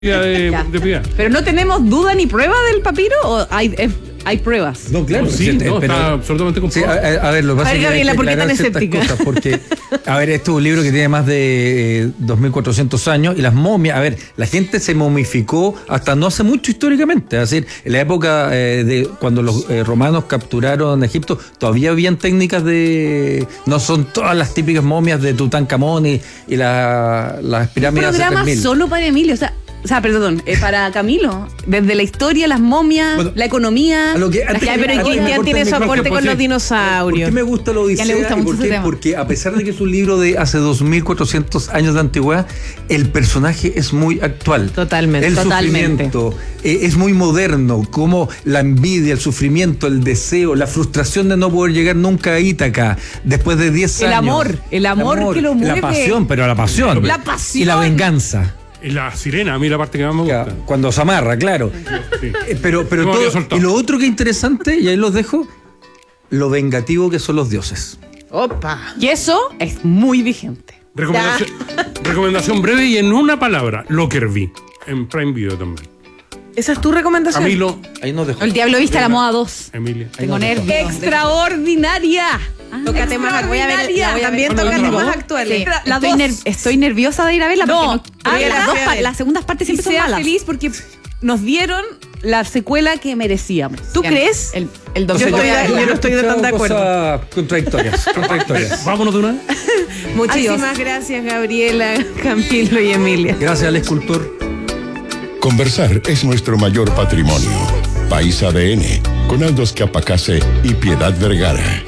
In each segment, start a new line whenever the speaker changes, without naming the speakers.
de piedad.
¿Pero no tenemos duda ni prueba del papiro o hay pruebas?
No, claro.
Sí, está absolutamente comprobado.
Sí, a ver, lo que pasa es que
Gabriela, ¿por qué tan escéptica?
Cosas porque, a ver, esto es un libro que tiene más de 2.400 años y las momias, a ver, la gente se momificó hasta no hace mucho históricamente, es decir, en la época de cuando los romanos capturaron Egipto, todavía habían técnicas no son todas las típicas momias de Tutankamón y las pirámides.
Un programa solo para Emilio, para Camilo. Desde la historia, las momias, la economía.
Pero Cristian tiene su aporte con los dinosaurios.
¿Por qué me gusta la Odisea?
Le gusta mucho
Porque a pesar de que es un libro de hace 2.400 años de antigüedad, el personaje es muy actual.
Totalmente.
El sufrimiento es muy moderno, como la envidia, el sufrimiento, el deseo, la frustración de no poder llegar nunca a Ítaca después de 10 años.
El amor que lo mueve.
La pasión, pero la pasión.
La pasión.
Y la venganza.
Y la sirena, a mí la parte que más me gusta.
Cuando se amarra, claro.
Sí.
Pero todo, y lo otro que es interesante, y ahí los dejo, lo vengativo que son los dioses.
¡Opa!
Y eso es muy vigente.
Recomendación breve y en una palabra, Lockerbie, en Prime Video también.
¿Esa es tu recomendación?
Camilo.
Ahí nos dejó.
El Diablo Viste a la moda 2.
Emilia.
Tengo nervios. ¡Extraordinaria!
Toca temas, también toca temas actuales.
Sí. Estoy nerviosa de ir a verla porque las segundas partes siempre son malas. Feliz porque nos dieron la secuela que merecíamos.
¿Tú crees?
El
yo no estoy de tan de acuerdo.
Contradictorias.
Vámonos de una vez.
Muchísimas gracias, Gabriela, Camilo y Emilia.
Gracias al escultor.
Conversar es nuestro mayor patrimonio. País ADN, con Aldos Capacase y Piedad Vergara.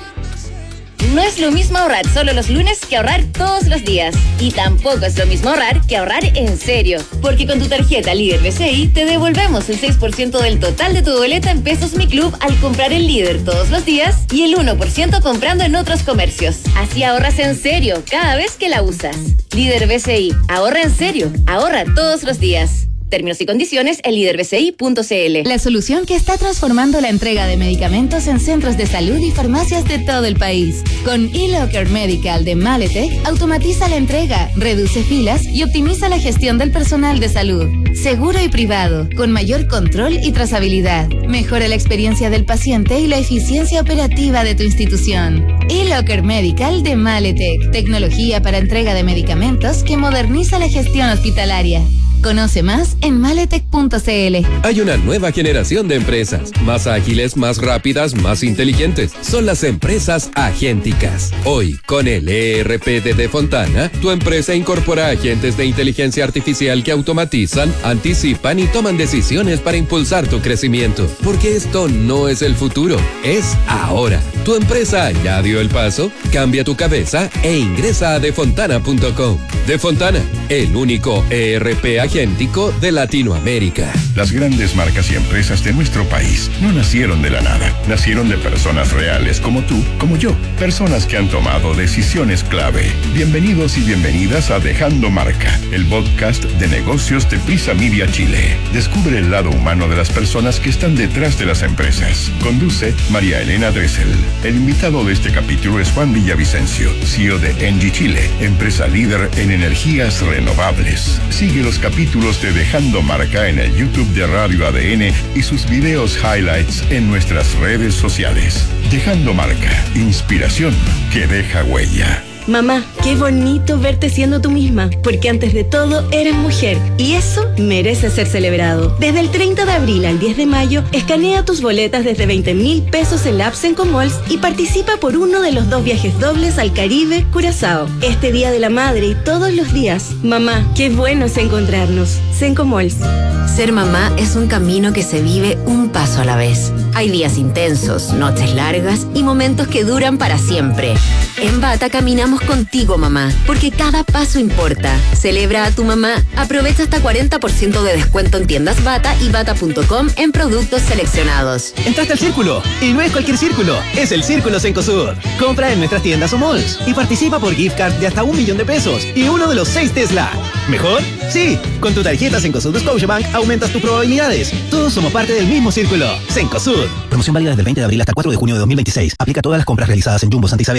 No es lo mismo ahorrar solo los lunes que ahorrar todos los días. Y tampoco es lo mismo ahorrar que ahorrar en serio. Porque con tu tarjeta Líder BCI te devolvemos el 6% del total de tu boleta en Pesos Mi Club al comprar en Líder todos los días y el 1% comprando en otros comercios. Así ahorras en serio cada vez que la usas. Líder BCI, ahorra en serio, ahorra todos los días. Términos y condiciones en liderbci.cl.
La solución que está transformando la entrega de medicamentos en centros de salud y farmacias de todo el país. Con eLocker Medical de Maletec, automatiza la entrega, reduce filas y optimiza la gestión del personal de salud. Seguro y privado, con mayor control y trazabilidad. Mejora la experiencia del paciente y la eficiencia operativa de tu institución. eLocker Medical de Maletec. Tecnología para entrega de medicamentos que moderniza la gestión hospitalaria. Conoce más en maletec.cl.
Hay una nueva generación de empresas, más ágiles, más rápidas, más inteligentes. Son las empresas agénticas. Hoy, con el ERP de Defontana, tu empresa incorpora agentes de inteligencia artificial que automatizan, anticipan y toman decisiones para impulsar tu crecimiento. Porque esto no es el futuro, es ahora. ¿Tu empresa ya dio el paso? Cambia tu cabeza e ingresa a defontana.com. Defontana, el único ERP agéntico de Latinoamérica.
Las grandes marcas y empresas de nuestro país no nacieron de la nada. Nacieron de personas reales como tú, como yo. Personas que han tomado decisiones clave. Bienvenidos y bienvenidas a Dejando Marca, el podcast de negocios de Prisa Media Chile. Descubre el lado humano de las personas que están detrás de las empresas. Conduce María Elena Dressel. El invitado de este capítulo es Juan Villavicencio, CEO de Engie Chile, empresa líder en energías renovables. Sigue los capítulos de Dejando Marca en el YouTube de Radio ADN y sus videos highlights en nuestras redes sociales. Dejando Marca, inspiración que deja huella.
Mamá, qué bonito verte siendo tú misma, porque antes de todo eres mujer y eso merece ser celebrado. Desde el 30 de abril al 10 de mayo, escanea tus boletas desde 20.000 pesos en la app Sencomalls y participa por uno de los 2 viajes dobles al Caribe, Curazao. Este Día de la Madre y todos los días. Mamá, qué bueno es encontrarnos. Sencomalls.
Ser mamá es un camino que se vive un paso a la vez. Hay días intensos, noches largas y momentos que duran para siempre. En Bata caminamos contigo, mamá, porque cada paso importa. Celebra a tu mamá. Aprovecha hasta 40% de descuento en tiendas Bata y bata.com en productos seleccionados.
Entraste al círculo, y no es cualquier círculo, es el Círculo Cencosud. Compra en nuestras tiendas o malls y participa por gift card de hasta $1.000.000 y uno de los 6 Tesla. ¿Mejor? Sí, con tu tarjeta Cencosud de Scotiabank aumentas tus probabilidades. Todos somos parte del mismo círculo. Cencosud.
Promoción válida desde el 20 de abril hasta el 4 de junio de 2026. Aplica a todas las compras realizadas en Jumbo, Santa Isabel, Speed, Easy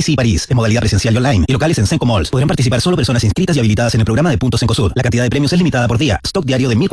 DC París, en modalidad presencial y online, y locales en Senco Malls. Podrán participar solo personas inscritas y habilitadas en el programa de puntos Cencosud. La cantidad de premios es limitada por día. Stock diario de